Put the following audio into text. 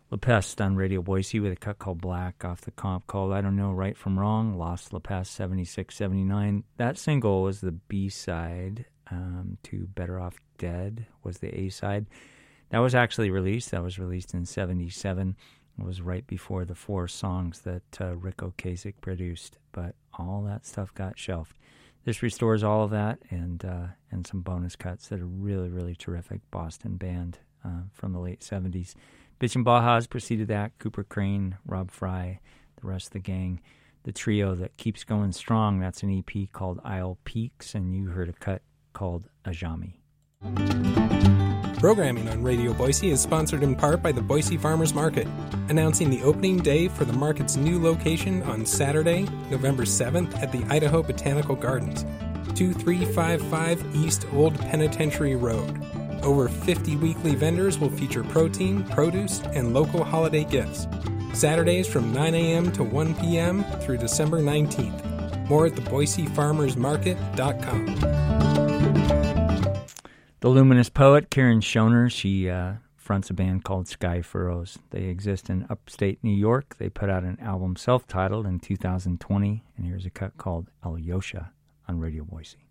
La Peste on Radio Boise with a cut called Black off the comp called I Don't Know Right From Wrong, Lost La Peste 76-79. That single was the B-side to Better Off Dead was the A-side. That was actually released. That was released in 77. It was right before the 4 songs that Rick Ocasek produced, but all that stuff got shelved. This restores all of that and some bonus cuts that are really, really terrific. Boston band from the late 70s. Bitch and Bajas preceded that. Cooper Crane, Rob Fry, the rest of the gang. The trio that keeps going strong, that's an EP called Isle Peaks, and you heard a cut called Ajami. Programming on Radio Boise is sponsored in part by the Boise Farmers Market, announcing the opening day for the market's new location on Saturday, November 7th at the Idaho Botanical Gardens, 2355 East Old Penitentiary Road. Over 50 weekly vendors will feature protein, produce, and local holiday gifts. Saturdays from 9 a.m. to 1 p.m. through December 19th. More at the BoiseFarmersMarket.com. The luminous poet, Karen Schoner, she fronts a band called Sky Furrows. They exist in upstate New York. They put out an album self-titled in 2020, and here's a cut called Alyosha on Radio Boise.